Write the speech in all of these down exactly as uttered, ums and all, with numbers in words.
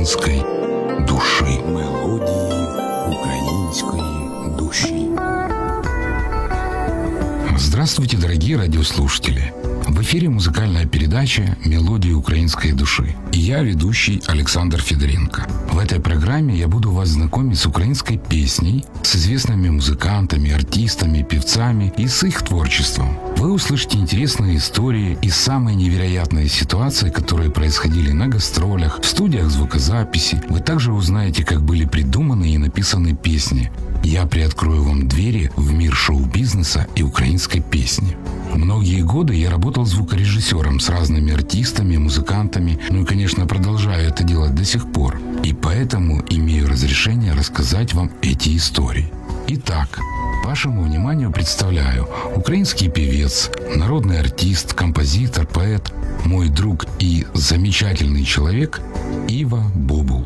української душі. Мелодії української душі. Здравствуйте, дорогие радиослушатели! В эфире музыкальная передача «Мелодии украинской души». И я, ведущий Александр Федоренко. В этой программе я буду вас знакомить с украинской песней, с известными музыкантами, артистами, певцами и с их творчеством. Вы услышите интересные истории и самые невероятные ситуации, которые происходили на гастролях, в студиях звукозаписи. Вы также узнаете, как были придуманы и написаны песни. Я приоткрою вам двери в мир шоу-бизнеса и украинской песни. Многие годы я работал звукорежиссером с разными артистами, музыкантами, ну и, конечно, продолжаю это делать до сих пор. И поэтому имею разрешение рассказать вам эти истории. Итак, вашему вниманию представляю украинский певец, народный артист, композитор, поэт, мой друг и замечательный человек Ива Бобул.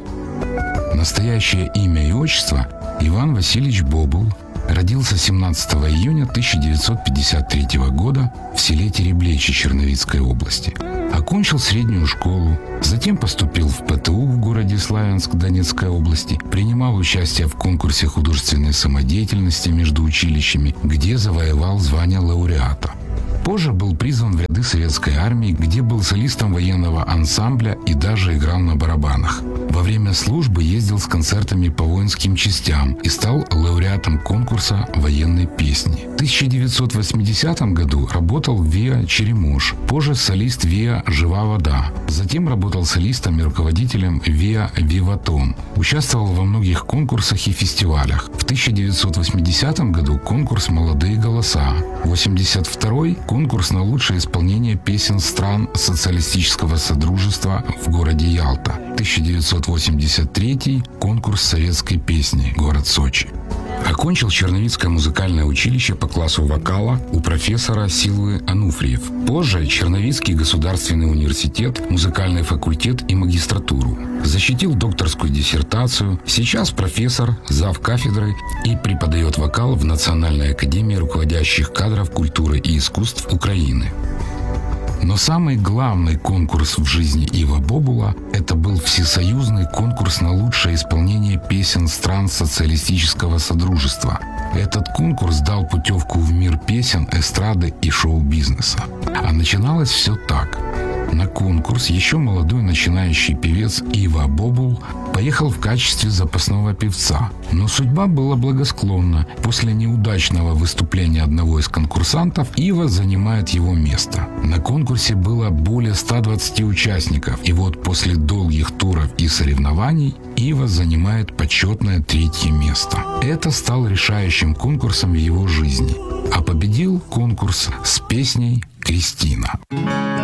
Настоящее имя и отчество Иван Васильевич Бобул. Родился семнадцатого июня тысяча девятьсот пятьдесят третьего года в селе Тереблечи Черновицкой области. Окончил среднюю школу, затем поступил в ПТУ в городе Славянск Донецкой области, принимал участие в конкурсе художественной самодеятельности между училищами, где завоевал звание лауреата. Позже был призван в ряды советской армии, где был солистом военного ансамбля и даже играл на барабанах. Во время службы ездил с концертами по воинским частям и стал лауреатом конкурса военной песни. В тысяча девятьсот восьмидесятом году работал в ВИА «Черемош», позже солист ВИА «Жива вода». Затем работал солистом и руководителем ВИА «Виватон». Участвовал во многих конкурсах и фестивалях. В тысяча девятьсот восьмидесятом году конкурс «Молодые голоса». В восемьдесят втором конкурс на лучшее исполнение песен стран социалистического содружества в городе Ялта. тысяча девятьсот восемьдесят третий конкурс советской песни, город Сочи. Окончил Черновицкое музыкальное училище по классу вокала у профессора Силвы Ануфриев. Позже Черновицкий государственный университет, музыкальный факультет и магистратуру. Защитил докторскую диссертацию. Сейчас профессор, зав. Кафедры и преподает вокал в Национальной академии руководящих кадров культуры и искусств Украины. Но самый главный конкурс в жизни Ива Бобула – это был всесоюзный конкурс на лучшее исполнение песен стран социалистического содружества. Этот конкурс дал путевку в мир песен, эстрады и шоу-бизнеса. А начиналось все так. На конкурс еще молодой начинающий певец Ива Бобул поехал в качестве запасного певца. Но судьба была благосклонна. После неудачного выступления одного из конкурсантов Ива занимает его место. На конкурсе было более ста двадцати участников. И вот после долгих туров и соревнований Ива занимает почетное третье место. Это стал решающим конкурсом в его жизни. А победил конкурс с песней «Кристина».